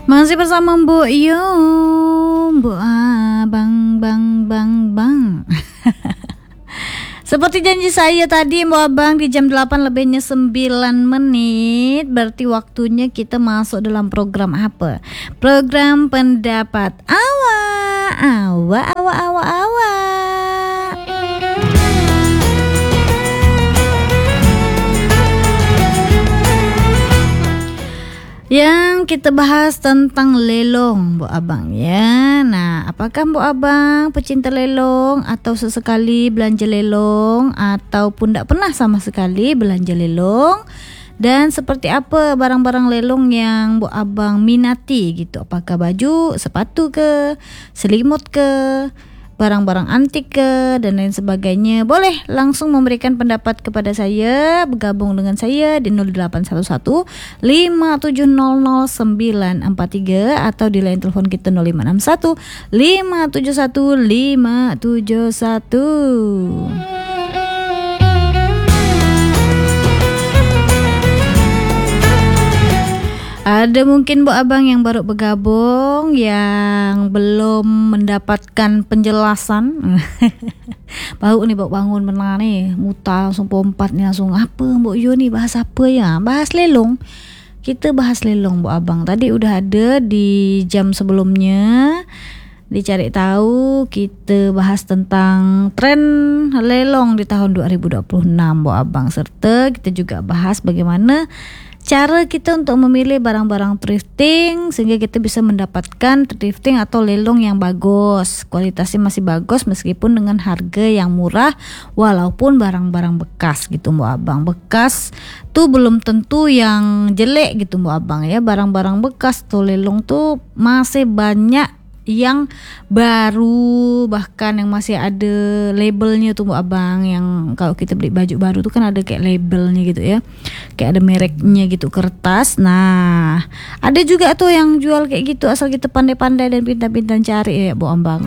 Masih bersama Mbok Yo, Mbok Abang, bang. Seperti janji saya tadi Mbok Abang, di jam 8 lebihnya 9 menit. Berarti waktunya kita masuk dalam program apa? Program pendapat awa. Yang kita bahas tentang lelong, Mbok Abang ya. Nah, apakah Mbok Abang pecinta lelong atau sesekali belanja lelong ataupun tidak pernah sama sekali belanja lelong? Dan seperti apa barang-barang lelong yang Mbok Abang minati gitu? Apakah baju, sepatu ke, selimut ke, barang-barang antik ke, dan lain sebagainya? Boleh langsung memberikan pendapat kepada saya, bergabung dengan saya di 0811 5700 943 atau di line telepon kita 0561 571 571. Ada mungkin Mbok Abang yang baru bergabung, yang belum mendapatkan penjelasan. Baru nih Mbok bangun benar nih, muta langsung pompat nih langsung. Apa Mbok Yo nih, bahas apa ya? Bahas lelong. Kita bahas lelong Mbok Abang. Tadi udah ada di jam sebelumnya. Dicari tahu, kita bahas tentang tren lelong di tahun 2026 Mbok Abang. Serta kita juga bahas bagaimana cara kita untuk memilih barang-barang thrifting sehingga kita bisa mendapatkan thrifting atau lelong yang bagus, kualitasnya masih bagus meskipun dengan harga yang murah walaupun barang-barang bekas gitu Mbok Abang. Bekas tuh belum tentu yang jelek gitu Mbok Abang ya. Barang-barang bekas tuh lelong tuh masih banyak yang baru, bahkan yang masih ada labelnya tuh Mbok Abang. Yang kalau kita beli baju baru tuh kan ada kayak labelnya gitu ya, kayak ada mereknya gitu, kertas. Nah, ada juga tuh yang jual kayak gitu asal kita pandai-pandai dan pintar-pintar cari ya Mbok Abang.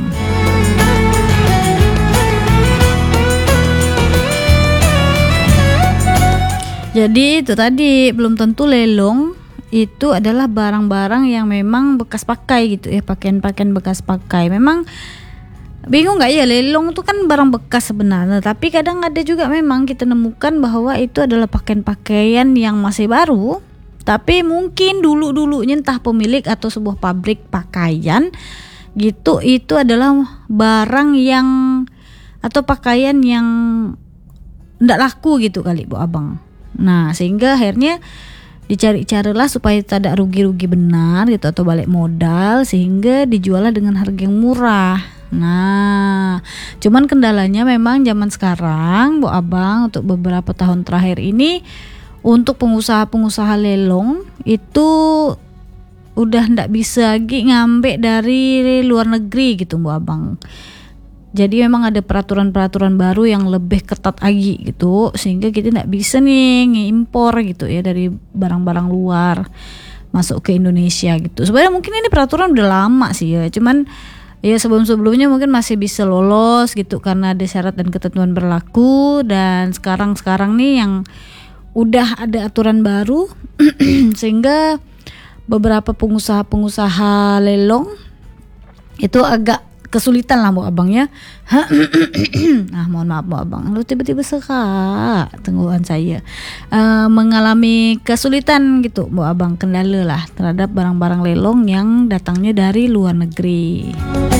Jadi itu tadi, belum tentu lelong itu adalah barang-barang yang memang bekas pakai gitu ya, pakaian-pakaian bekas pakai. Memang bingung nggak ya, lelong tuh kan barang bekas sebenarnya, tapi kadang ada juga memang kita nemukan bahwa itu adalah pakaian-pakaian yang masih baru, tapi mungkin dulu-dulunya entah pemilik atau sebuah pabrik pakaian gitu, itu adalah barang yang atau pakaian yang nggak laku gitu kali Bu Abang. Nah, sehingga akhirnya dicari carilah supaya tidak rugi-rugi benar gitu atau balik modal, sehingga dijuallah dengan harga yang murah. Nah, cuman kendalanya memang zaman sekarang Bu Abang, untuk beberapa tahun terakhir ini untuk pengusaha-pengusaha lelong itu udah ndak bisa lagi ngambil dari luar negeri gitu Bu Abang. Jadi memang ada peraturan-peraturan baru yang lebih ketat lagi gitu, sehingga kita tidak bisa nih ngimpor gitu ya dari barang-barang luar masuk ke Indonesia gitu. Sebenarnya mungkin ini peraturan udah lama sih ya, cuman ya sebelum-sebelumnya mungkin masih bisa lolos gitu karena ada syarat dan ketentuan berlaku. Dan sekarang nih yang udah ada aturan baru sehingga beberapa pengusaha-pengusaha lelong itu agak kesulitan lah Bu Abang ya. Nah, mohon maaf Bu Abang, lu tiba-tiba serak tengguhan saya, mengalami kesulitan gitu Bu Abang, kendala lah terhadap barang-barang lelong yang datangnya dari luar negeri.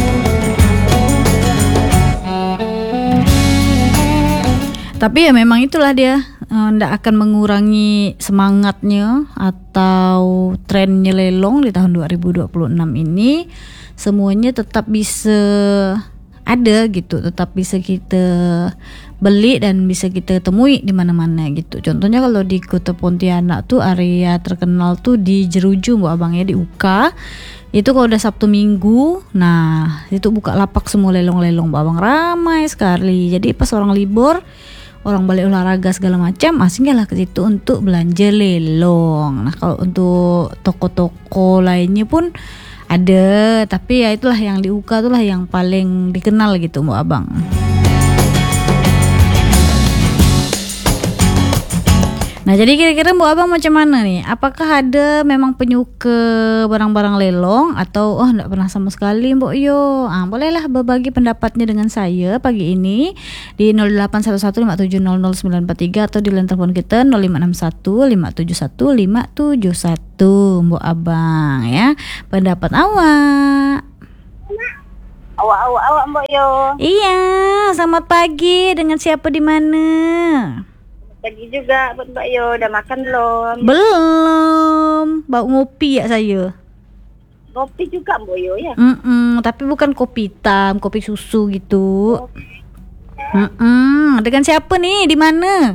Tapi ya memang itulah dia, ndak akan mengurangi semangatnya atau trennya lelong di tahun 2026 ini. Semuanya tetap bisa ada gitu, tetap bisa kita beli dan bisa kita temui di mana-mana gitu. Contohnya kalau di Kota Pontianak tuh area terkenal tuh di Jeruju Bu Abang ya, di UK. Itu kalau udah Sabtu Minggu, nah itu buka lapak semua lelong-lelong Bu Abang, ramai sekali. Jadi pas orang libur, orang balik olahraga segala macam, singgahlah ke situ untuk belanja lelong. Nah, kalau untuk toko-toko lainnya pun ada, tapi ya itulah yang di UK itulah yang paling dikenal gitu Bu Abang. Nah, jadi kira-kira Mbok Abang macam mana nih? Apakah ada memang penyuka barang-barang lelong atau enggak pernah sama sekali Mbok Yo? Bolehlah berbagi pendapatnya dengan saya pagi ini di 081157000943 atau di line telepon kita 0561571571 Mbok Abang ya. Pendapat awak. Awak Mbok Yo. Iya, selamat pagi. Dengan siapa di mana? Pagi juga buat Mbak Yo. Dah makan belum? Belum. Bau ngopi ya saya. Kopi juga Mbak Yo ya? Tapi bukan kopi hitam, kopi susu gitu. Dengan siapa nih? Di mana?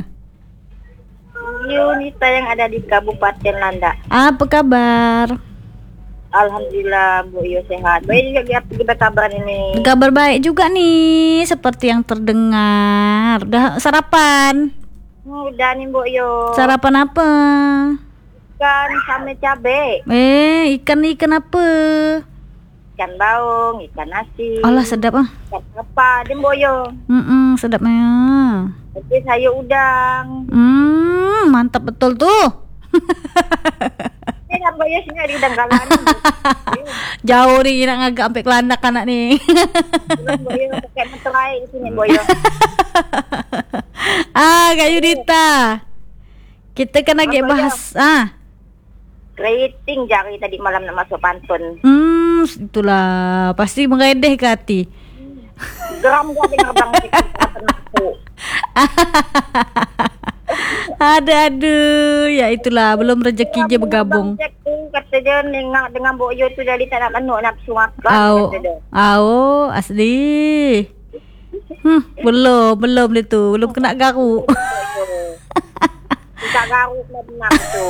Yunita yang ada di Kabupaten Landak. Apa kabar? Alhamdulillah Mbak Yo sehat. Baik juga kita kabar ini. Kabar baik juga nih, seperti yang terdengar. Udah sarapan? Udah nih Mbak Yo. Sarapan apa? Ikan sama cabai. Ikan apa? Ikan baung, ikan nasi. Alah sedap ah. Ikan apa deh Mbak Yo. Sedapnya. Tapi saya udang. Mantap betul tuh. Ini Mbak Yo sini ada udang galan. Jauh nih nak ngagak sampai Kelandak anak nih. Mbak Yo pakai meterai di sini Mbak Yo. Kak Yunita, kita kan lagi bahas Keriting jari tadi malam nak masuk pantun. Itulah pasti mengedeh ke hati. Geram gua dengar bang masuk. Aduh, ya itulah belum rezekinya bergabung. Kata dia dengan Mbok Yo tu jadi tak nak menuk nafsu makan. Asli. Belum dia tu, belum kena garuk. Tak garuk nak nafsu.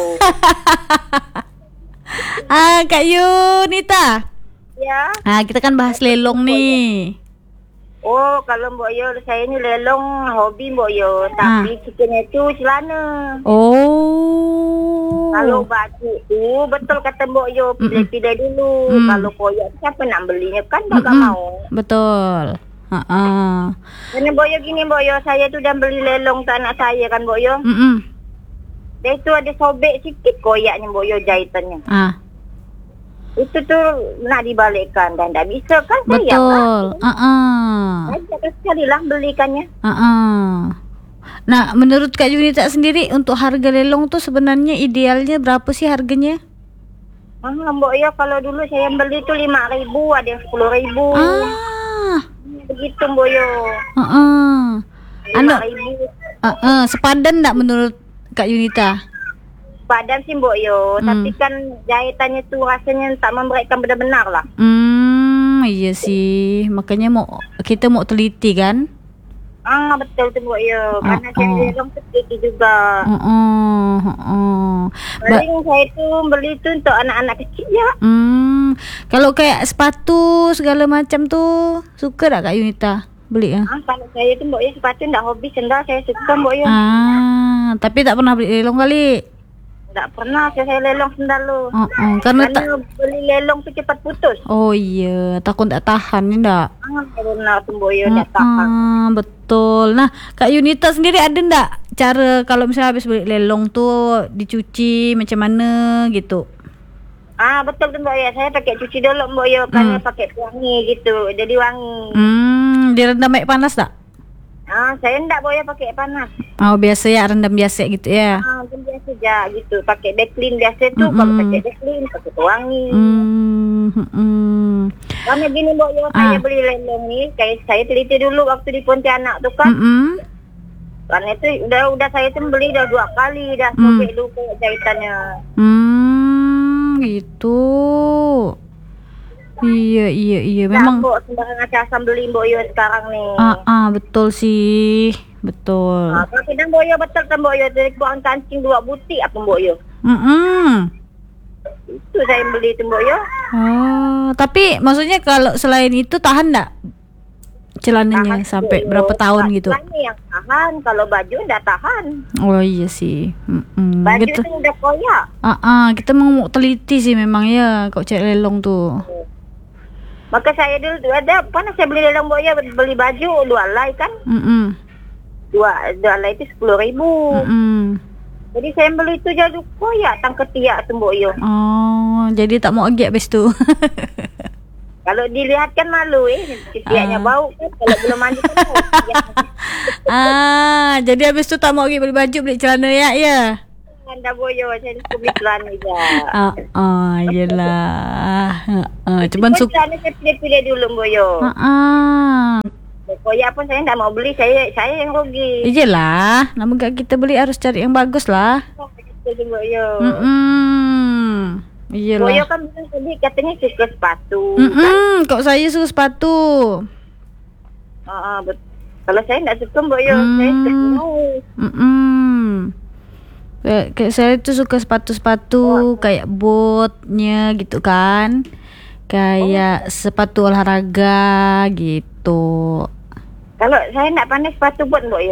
Kak Yunita. Ya. Kita kan bahas lelong nih. Oh, kalau Mbok Yo saya ni lelong hobi Mbok Yo, tapi cikirnya tu celana. Oh. Kalau baju tu betul kata Mbok Yo, pilih-pilih dulu. Kalau koyak siapa nak belinya kan tak mau. Betul. Karena Mbok Yo gini Mbok Yo, saya tu dah beli lelong untuk anak saya kan Mbok Yo. Dia tu ada sobek sikit koyaknya Mbok Yo jahitannya. Itu tu nak dibalikkan dan tak bisa kan sayang. Betul. Ajak sekali lah belikannya. Nah, menurut Kak Yunita sendiri untuk harga lelong tu sebenarnya idealnya berapa sih harganya? Mbok Yo kalau dulu saya beli tu 5.000, ada yang 10.000. Begitu Mbok Yo. 5.000. Sepadan tak menurut Kak Yunita? Padan sih Mbok Yo, tapi kan jahitannya tu rasanya tak memberikan benar-benar lah. Iya sih, makanya kita mau teliti kan? Betul tu Mbok Yo, karena saya lelong tu teliti juga. Paling saya tu beli tu untuk anak-anak kecil ya. Kalau kayak sepatu segala macam tu suka tak Kak Yunita beli ya? Kalau saya tu Mbok Yo sepatu tak hobi, sendal saya suka Mbok Yo. Tapi tak pernah beli lelong kali. Tak pernah saya lelong sendal lu. Karena beli lelong tu cepat putus. Oh iya, takut tak tahan ni tak? Karena tu Mbok Yo tak tahan. Betul. Nah, Kak Yunita sendiri ada tak cara kalau misalnya habis beli lelong tu dicuci macam mana gitu? Betul tu Mbok Yo, saya pakai cuci dulu Mbok Yo, kerana pakai pewangi gitu, jadi wangi. Direndam air panas tak? Saya enggak Mbok Yo pakai panas. Biasa ya, rendam biasa gitu ya. Biasa je gitu, pakai backlin biasa tu. Kalau pakai backlin, pakai pewangi. Karena gini Mbok Yo, saya beli lelong ni, saya teliti dulu waktu di Pontianak tu kan. Karena itu udah saya tu beli dah 2 kali dah sobek dulu jahitannya. Gitu. Iya memang. Mbok sembarangan asam beli Mbok Yo sekarang ni. Betul sih. Betul. Kalau tidak Mbok Yo betul kan Mbok Yo dari buang kancing 2 butik apa Mbok Yo. Itu saya beli tu Mbok Yo. Tapi maksudnya kalau selain itu tahan tak celananya sampai berapa tahun gitu? Celana yang tahan, kalau baju enggak tahan. Oh iya sih. Baju gitu. tu udah koyak. Kita mau teliti sih memang ya kau cek lelong tu. Maka saya dulu ada pernah saya beli lelong Mbok Yo, beli baju 2 alai kan. 2 alai itu 10.000. Jadi saya beli itu jadi koyak tang ketiak tu Boyo. Oh, jadi tak mau agak habis tu. Kalau dilihat kan malu ketiaknya bau kan. Kalau belum mandi kan bau. Jadi habis tu tak mau pergi beli baju, beli celana ya. Anda Boyo, saya beli celana je. Yelah. Cuman celana saya pilih-pilih dulu Boyo. Koyak pun saya tak mau beli, saya yang rugi. Iyalah, namun kita beli harus cari yang bagus lah. Boyo. Iyalah. Boyo kan tadi katanya suka sepatu. Kok saya suka sepatu? Kalau saya tak suka Boyo, saya Kayak saya tuh suka sepatu-sepatu kayak botnya gitu kan. Kayak sepatu olahraga gitu. Kalau saya nak pandai sepatu bot Boyo.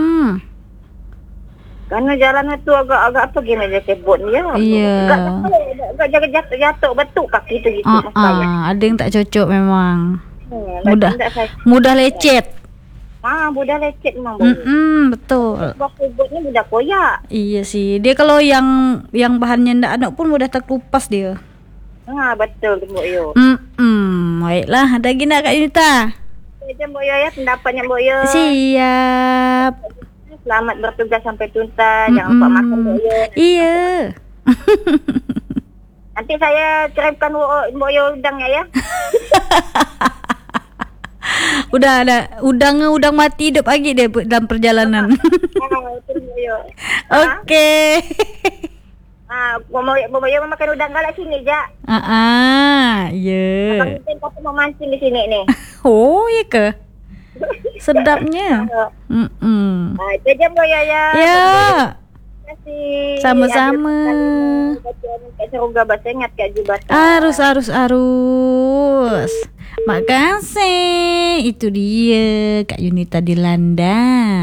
Karena jalan itu agak apa gimana dia bot dia. Iya. Agak jatuh betul kaki itu gitu. Ada yang tak cocok memang. Mudah lecet. Mudah lecet memang. Betul. Sebab botnya mudah koyak. Iya sih. Dia kalau yang bahannya ndak ada pun mudah terkelupas dia. Betul Boyo. Baiklah, ada lagi nak Kak Yunita? Jom Boyo ya, pendapatnya Boyo. Siap. Selamat bertugas sampai tuntas. Jangan lupa makan Boyo. Iya. Nanti saya kirimkan Boyo udangnya ya. Udah ada udang mati hidup lagi deh dalam perjalanan. Oke. Boyo makan udang galak sini je. Ya. Mungkin kata mau mancing di sini nih. Oh, iya ke? Sedapnya. Itu aja Boyo ya. Ya. Terima kasih. Sama-sama. Semoga bahasa ingat Kak Jubatan. Arus. Makasih. Itu dia Kak Yunita Dilanda.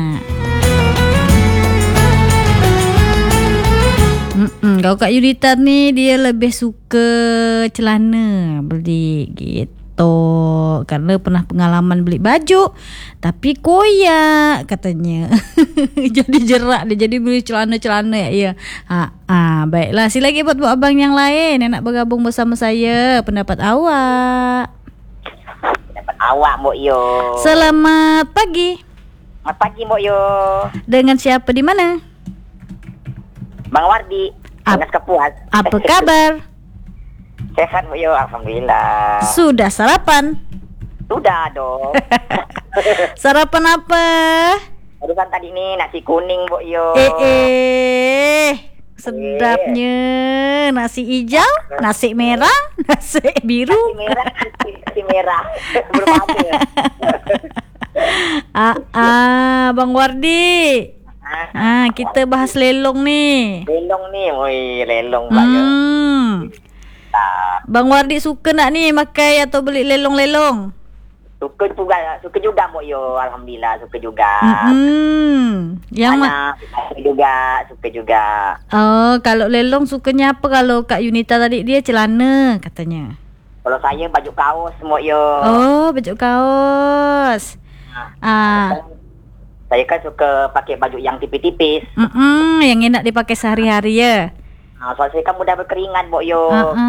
Kalau Kak Yunita nih dia lebih suka celana beli gitu. Karena pernah pengalaman beli baju tapi koyak katanya. Jadi jerak dia, jadi beli celana-celana ya. Baiklah, silakan buat abang yang lain yang nak bergabung bersama saya. Pendapat awak. Awak Mbok Yo. Selamat pagi. Selamat pagi Mbok Yo. Dengan siapa di mana? Bang Wardi. Dengan Kepuas. Apa kabar? Sehat Mbok Yo, alhamdulillah. Sudah sarapan? Sudah dong. Sarapan apa? Barusan tadi nih nasi kuning Mbok Yo. Sedapnya. Nasi hijau, nasi merah, nasi biru. Nasi merah. Belum ada. Bang Wardi. Kita bahas lelong nih. Lelong Mbak Yo. Bang Wardi suka nak nih makai atau beli lelong-lelong? Suka juga Mbok Yo, alhamdulillah suka juga. Yang suka juga. Oh, kalau lelong sukanya apa? Kalau Kak Yunita tadi dia celana katanya. Kalau saya baju kaos Mbok Yo. Oh, baju kaos. Saya kan suka pakai baju yang tipis-tipis. Yang enak dipakai sehari-hari ya. Soal saya kan mudah berkeringat Mbok Yo.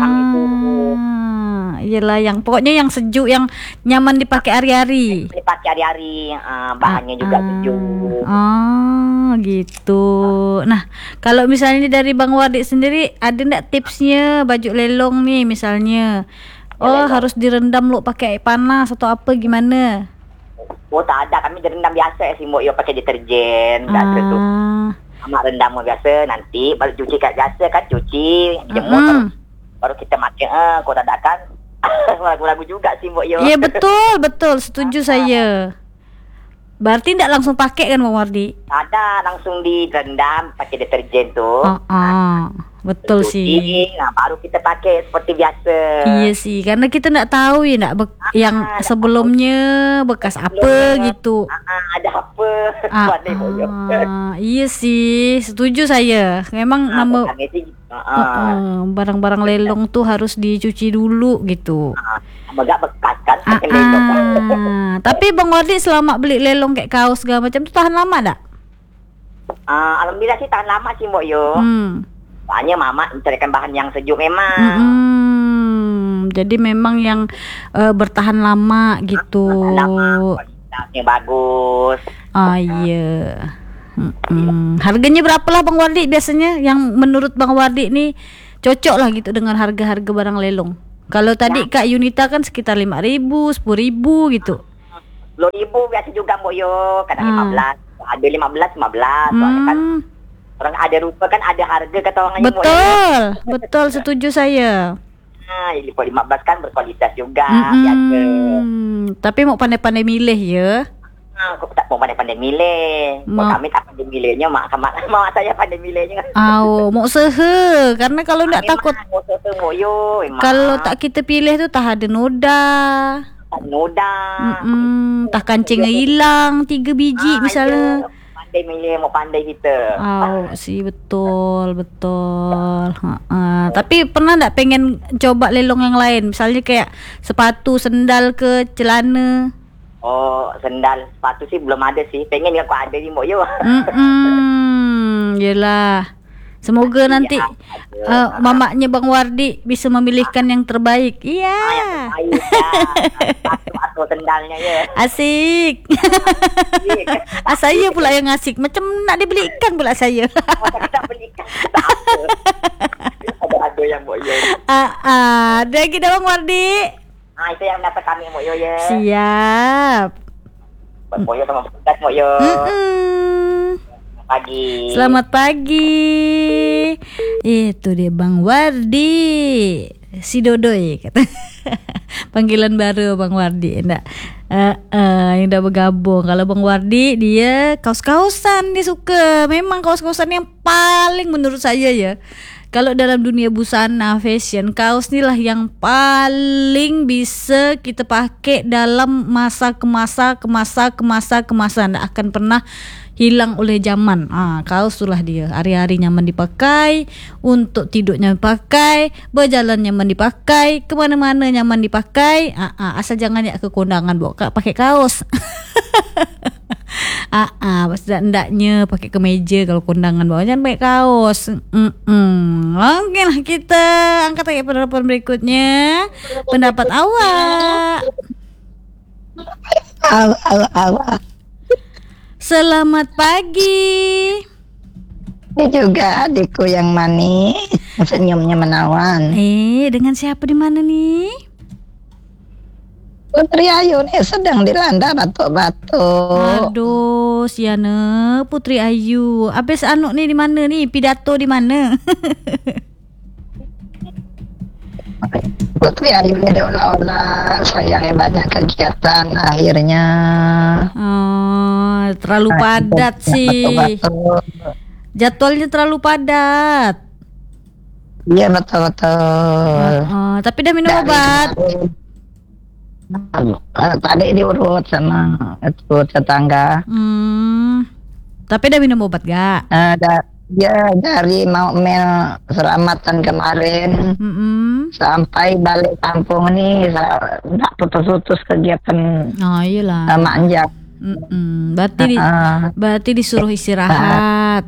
Iyalah, yang pokoknya yang sejuk, yang nyaman dipakai hari-hari. Bahannya juga sejuk. Gitu. Nah, kalau misalnya dari Bang Wardi sendiri ada enggak tipsnya baju lelong nih misalnya? Harus direndam lu pakai air panas atau apa gimana? Tak ada, kami direndam biasa sih Mbok Yo, pakai deterjen biasa tuh. Amak rendam biasa, nanti baru cuci kat biasa kan, cuci jemur baru kita makan. Kau tak ada kan? Lagu-lagu juga sih Mbok Yo. Iya betul, setuju saya. Berarti tidak langsung pakai kan Bang Wardi? Ada, langsung direndam pakai deterjen tuh. Betul cuci, sih. Baru kita pakai seperti biasa. Iya sih, karena kita tidak tahu ya yang sebelumnya bekas apa gitu. Ada apa? Iya sih, setuju saya. Memang nama barang-barang lelong tuh harus dicuci dulu gitu. Agak bekas kan? Tapi Bang Wardi selama beli lelong kayak kaos segala macam tuh tahan lama tak? Alhamdulillah sih tahan lama sih Mbok Yo. Soalnya mama mencarikan bahan yang sejuk memang. Jadi memang yang bertahan lama gitu. Kualitasnya bagus. Oh iya. Harganya berapa lah Bang Wardi biasanya yang menurut Bang Wardi nih cocok lah gitu dengan harga-harga barang lelong? Kalau tadi Kak Yunita kan sekitar 5.000, 10.000 gitu. 10.000 biasa juga Mbok Yo, kadang 15. Ada 15. Soalnya kan orang ada rupa kan ada harga kata orang. Betul, setuju saya. 15 kan berkualitas juga. Tapi mau pandai-pandai milih ya. Aku tak mau pandai-pandai milih. Kami tak pandai milihnya, mak saya pandai milihnya. Mau usaha karena kalau enggak takut. Kalau tak kita pilih tuh tak ada noda. Tak kancing hilang 3 biji misalnya. Pandai milih, mau pandai kita. Sih betul. Tapi pernah enggak pengen coba lelong yang lain? Misalnya kayak sepatu, sendal ke celana. Sendal, sepatu sih belum ada sih. Pengen aku ada di Mbok Yo. Yelah. Semoga nanti mamaknya Bang Wardi bisa memilihkan yang terbaik. Iya. Sepatu sendalnya ya. Asik. Saya pula yang asik. Macam nak dibelikan pula saya. Kita belikan. Ada yang Mbok Yo. Ada kita Bang Wardi. Itu yang dapat kami Mbok Yo ya. Siap. Mbok Yo sama Mbok Yo. Selamat pagi. Itu dia Bang Wardi, si Dodoi kata. Panggilan baru Bang Wardi, enggak. Yang udah bergabung. Kalau Bang Wardi dia kaos-kaosan dia suka. Memang kaos-kaosan yang paling menurut saya ya. Kalau dalam dunia busana, fashion, kaos inilah yang paling bisa kita pakai dalam masa ke masa. Nggak akan pernah hilang oleh zaman. Kaos itulah dia. Hari-hari nyaman dipakai, untuk tidur nyaman dipakai, berjalan nyaman dipakai, kemana-mana nyaman dipakai. Asal jangan ya ke kondangan bawa pakai kaos. Ndaknya pakai kemeja kalau kondangan bawahnya pakai kaos. Oke lah, kita angkat lagi pendapat berikutnya. Pendapat awak. Selamat pagi. Ini juga adikku yang manis, senyumnya menawan. Dengan siapa di mana nih? Putri Ayu nih sedang dilanda batuk-batuk. Aduh, Siana, Putri Ayu. Abis anu nih di mana nih? Pidato di mana? Putri Ayu ini olah sayangnya banyak kegiatan akhirnya. Terlalu padat sih. Jadwalnya terlalu padat. Iya betul. Tapi udah minum obat. Tadi diurut sama tetangga. Tapi udah minum obat gak? Dari mau mel selamatan kemarin sampai balik kampung nih nggak putus-putus kegiatan. Iyalah. Manjak. Berarti disuruh istirahat.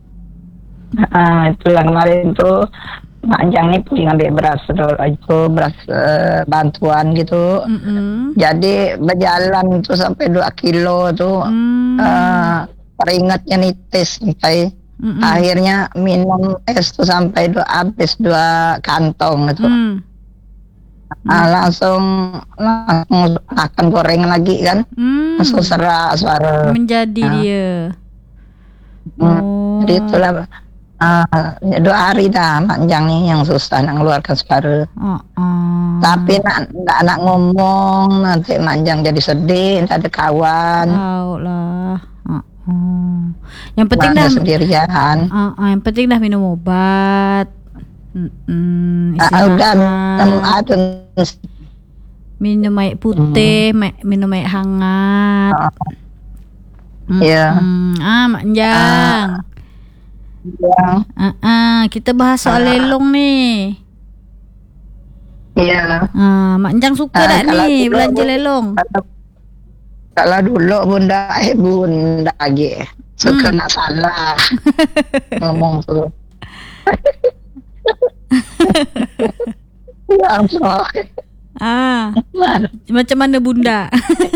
Itulah kemarin tuh Manjang nih pergi ngambil beras bantuan gitu. Jadi berjalan tuh sampai 2 kilo tuh. Keringatnya nitis sampai akhirnya minum es tuh sampai habis 2 kantong gitu. Langsung makan goreng lagi kan. Langsung serak suara. Menjadi dia. Jadi itulah 2 hari dah Manjang nih yang susah nak ngeluarkan suara. Tapi nak ngomong nanti Manjang jadi sedih, tak ada kawan. Lah. Yang penting dah sendirian. Yang penting dah minum obat. Udah minum air putih, minum air hangat. Iya. Manjang. Kita bahas soal lelong nih. Iya. Manjang suka tak nih belanja lelong? Kalau dulu bunda lagi. Suka nak salah ngomong tu. Ya Allah. Macam mana bunda?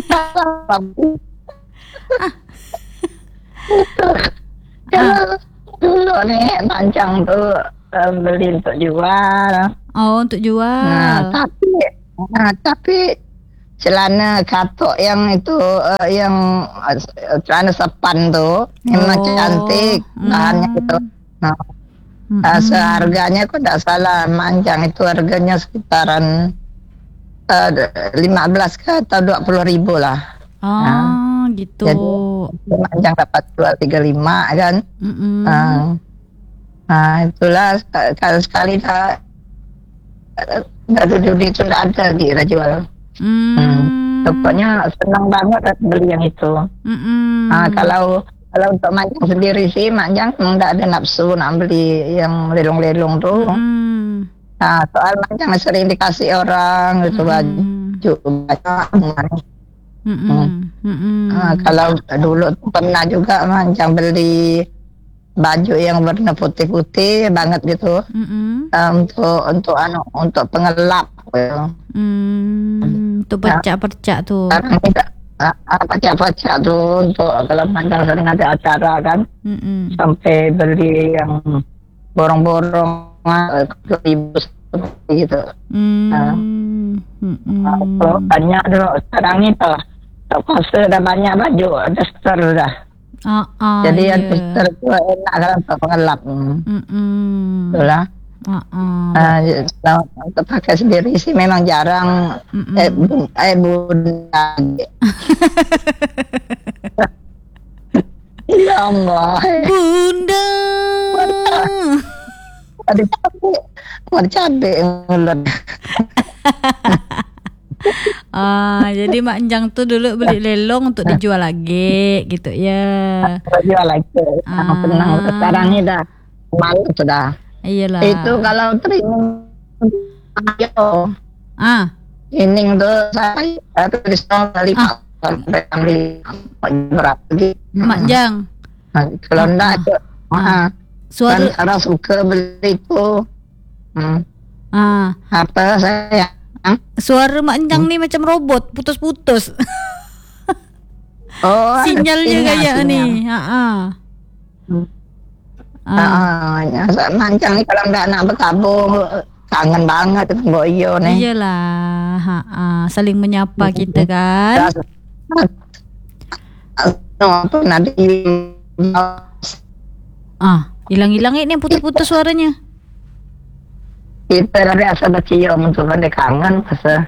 Dulu ni panjang tu beli untuk jual. Oh, untuk jual. Tapi celana katok yang itu yang celana sepan tu memang cantik bahannya itu. Seharganya kok tak salah manjang itu harganya sekitaran 15 ke atau 20.000 lah. Gitu. Jadi manjang dapat jual 35 kan. Itulah sekali dah duit itu tidak ada dia jual. Pokoknya senang banget beli yang itu. Kalau untuk manjang sendiri sih, manjang memang tidak ada nafsu nak beli yang lelong-lelong tu. Soal manjang sering dikasih orang gitu, baju banyak. Kalau dulu pernah juga manjang beli baju yang warna putih-putih banget gitu, untuk pengelap. Untuk percak-percak tu. Percak-percak tu untuk kalau manjang sering ada acara kan, sampai beli yang borong-borong 2.000 gitu. Banyak dulu sekarang ni tu. Tak kuasa dah banyak baju, duster dah. Jadi yang duster tu enak kalau untuk pengelap. Itulah. Untuk pakai sendiri sih memang jarang. Bunda. Ya Allah. Bunda. Ada cabai mulut. Jadi Mak Enjang tu dulu beli lelong untuk dijual lagi gitu ya. Dijual lagi. Tenang sekarang ni dah malu sudah. Iyalah. Itu kalau training training tu saya tulis kali berapa lagi. Mak Enjang. Kalau enggak suara orang suka beli tu. Apa saya? Suara Mak Enjang ni macam robot, putus-putus. Sinyalnya kayak ni. Mancang ni kalau enggak nak berkabung, kangen banget dengan Boyo ni. Iyalah. Saling menyapa kita kan. Nanti hilang-hilang ni putus-putus suaranya. Kita dah biasa bercium untuk benda kangen pasal.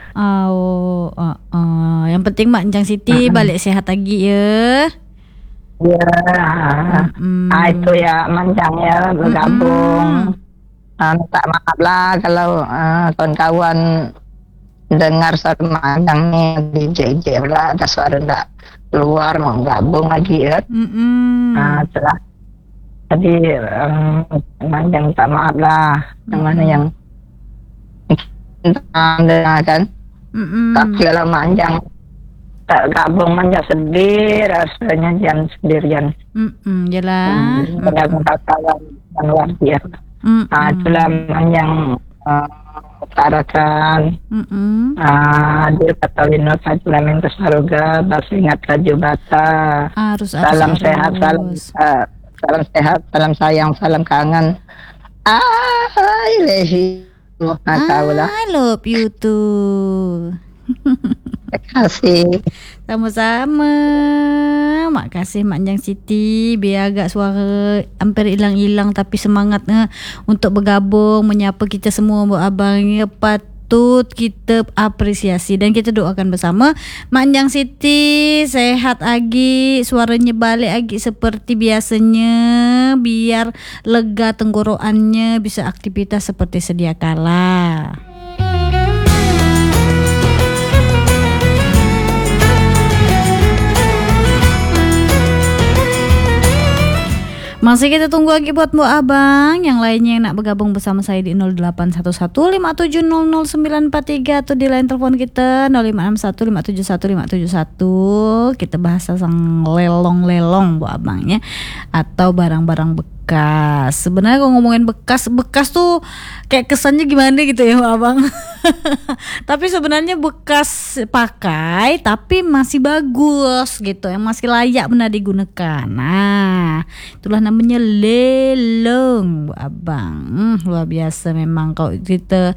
Yang penting Mak Enjang Siti balik sihat lagi ya. Ya. Itu ya manjang ya bergabung. Minta maaf lah kalau kawan-kawan dengar suara manjang ni di JJ lah, ada suara tak keluar mau gabung lagi ya. Itulah. Jadi manjang minta maaf lah. Yang mana yang kan. Tapi kalau manjang tak gabung manjang sedih rasanya, jangan sendirian. Jelas. Bergabung kawan yang luar biasa. Itulah manjang utarakan. Hadir Catalino Parlamento Saruga, Basingat Raju Bata. Salam sehat, salam sehat, salam sayang, salam kangen. I love you too. Terima kasih. Sama-sama. Makasih Mak Enjang Siti. Biar agak suara hampir hilang-hilang, tapi semangatnya untuk bergabung, menyapa kita semua buat abangnya patut kita apresiasi dan kita doakan bersama Mak Enjang Siti sehat lagi, suaranya balik lagi seperti biasanya, biar lega tenggorokannya, bisa aktivitas seperti sedia kala. Masih kita tunggu lagi buat Bu Abang. Yang lainnya yang nak bergabung bersama saya di 081157000943 atau di line telepon kita 0561571571. Kita bahas tentang lelong-lelong Bu Abangnya atau barang-barang bekas. Sebenarnya kalau ngomongin bekas tuh kayak kesannya gimana gitu ya Bu Abang. Tapi sebenarnya bekas pakai tapi masih bagus gitu, yang masih layak benar digunakan. Nah, itulah namanya lelong Bu Abang. Luar biasa memang kalau kita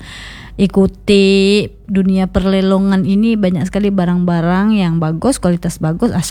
ikuti dunia perlelongan ini, banyak sekali barang-barang yang bagus, kualitas bagus,